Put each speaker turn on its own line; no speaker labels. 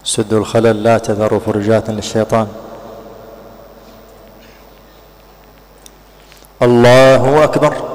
سدوا الخلل لا تذروا فرجات للشيطان. الله أكبر.